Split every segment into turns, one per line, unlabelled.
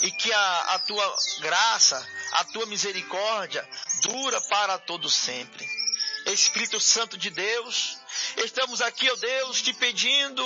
e que a tua graça, a tua misericórdia dura para todo sempre. Espírito Santo de Deus, estamos aqui, ó Deus, te pedindo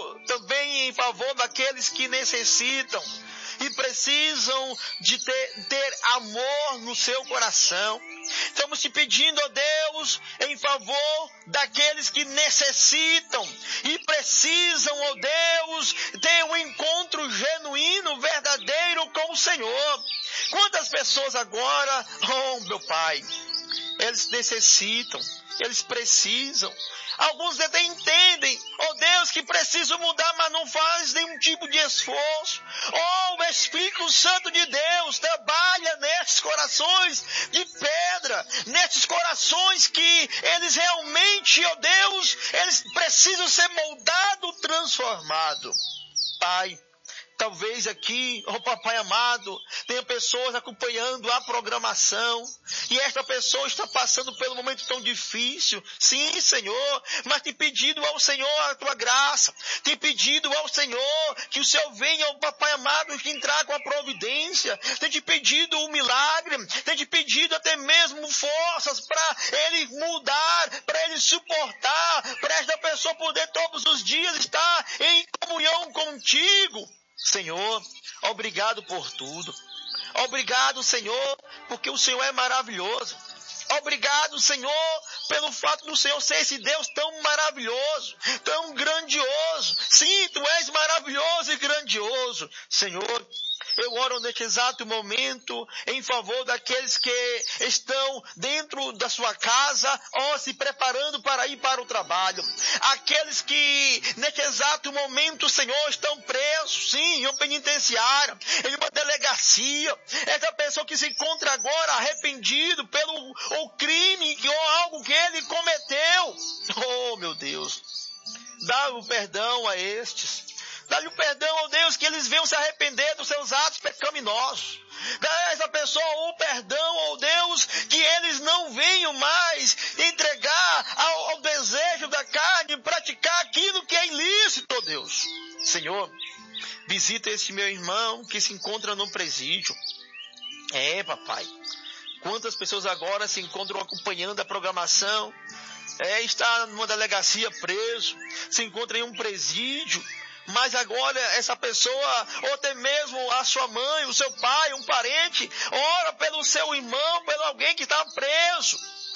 também em favor daqueles que necessitam e precisam de ter amor no seu coração. Estamos te pedindo, ó Deus, em favor daqueles que necessitam e precisam, ó Deus, ter um encontro genuíno, verdadeiro com o Senhor. Quantas pessoas agora, oh meu Pai, eles necessitam, eles precisam. Alguns até entendem, oh Deus, que precisam mudar, mas não faz nenhum tipo de esforço. Oh, o Espírito Santo de Deus trabalha nesses corações de pedra, nesses corações que eles realmente, oh Deus, eles precisam ser moldados, transformados. Pai, talvez aqui, oh Papai amado, tenha pessoas acompanhando a programação e esta pessoa está passando por um momento tão difícil. Sim, Senhor, mas tem pedido ao Senhor a tua graça, tem pedido ao Senhor que o Senhor venha, oh Papai amado, que entrar com a providência, tem te pedido um milagre, tem te pedido até mesmo forças para ele mudar, para ele suportar, para esta pessoa poder todos os dias estar em comunhão contigo. Senhor, obrigado por tudo. Obrigado, Senhor, porque o Senhor é maravilhoso. Obrigado, Senhor, pelo fato do Senhor ser esse Deus tão maravilhoso, tão grandioso. Sim, Tu és maravilhoso e grandioso. Senhor, eu oro neste exato momento em favor daqueles que estão dentro da sua casa ou se preparando para ir para o trabalho. Aqueles que neste exato momento, Senhor, estão presos, sim, em um penitenciário, em uma delegacia. Essa pessoa que se encontra agora arrependido pelo o crime ou algo que ele cometeu. Oh, meu Deus, dá o perdão a estes. Dá-lhe o perdão, ó Deus, que eles venham se arrepender dos seus atos pecaminosos. Dá a essa pessoa o perdão, ó Deus, que eles não venham mais entregar ao desejo da carne, praticar aquilo que é ilícito, ó Deus. Senhor, visita esse meu irmão que se encontra no presídio. Papai, quantas pessoas agora se encontram acompanhando a programação, está numa delegacia preso, se encontra em um presídio, mas agora essa pessoa, ou até mesmo a sua mãe, o seu pai, um parente, ora pelo seu irmão, pelo alguém que está preso,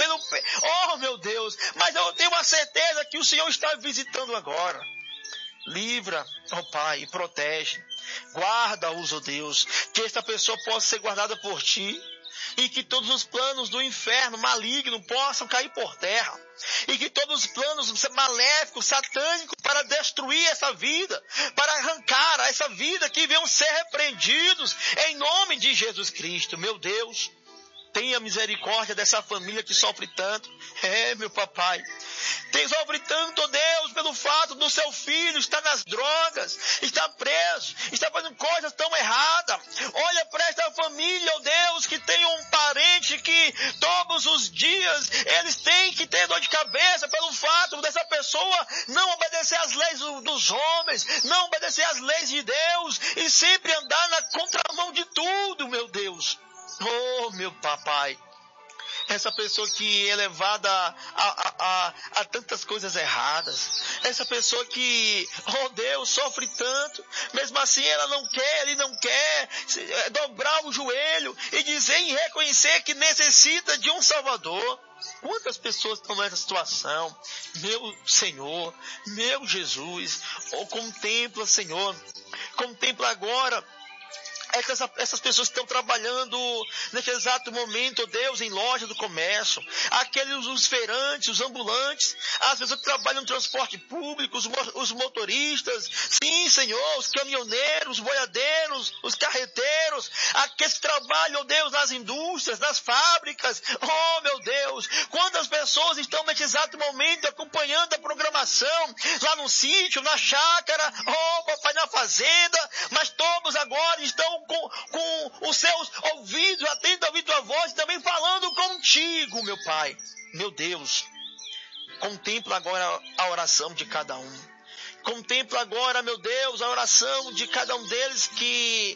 oh meu Deus, mas eu tenho uma certeza que o Senhor está visitando agora. Livra, ó Pai, e protege, guarda-os, ó Deus, que esta pessoa possa ser guardada por Ti, e que todos os planos do inferno maligno possam cair por terra, e que todos os planos maléficos, satânicos, para destruir essa vida, para arrancar essa vida, que venham ser repreendidos em nome de Jesus Cristo. Meu Deus, tenha misericórdia dessa família que sofre tanto. Meu papai, sofre tanto, ó Deus, pelo fato do seu filho estar nas drogas, está preso, está fazendo coisas tão erradas. Olha para esta família, ó Deus, que tem um parente que todos os dias eles têm que ter dor de cabeça pelo fato dessa pessoa não obedecer às leis dos homens, não obedecer às leis de Deus e sempre andar na contramão de tudo, meu Deus. Oh, meu papai, essa pessoa que é levada a tantas coisas erradas, essa pessoa que, oh Deus, sofre tanto, mesmo assim ele não quer dobrar o joelho e dizer e reconhecer que necessita de um Salvador. Quantas pessoas estão nessa situação? Meu Senhor, meu Jesus, contempla, Senhor, contempla agora essas pessoas que estão trabalhando nesse exato momento, oh Deus, em loja do comércio, aqueles, os feirantes, os ambulantes, as pessoas que trabalham no transporte público, os motoristas, sim, Senhor, os caminhoneiros, os boiadeiros, os carreteiros, aqueles que trabalham, oh Deus, nas indústrias, nas fábricas, oh meu Deus, quantas pessoas estão nesse exato momento acompanhando a programação, lá no sítio, na chácara, oh papai, na fazenda, mas todos agora estão com os seus ouvidos, atento a ouvir tua voz, também falando contigo, meu Pai. Meu Deus, contempla agora a oração de cada um. Contempla agora, meu Deus, a oração de cada um deles que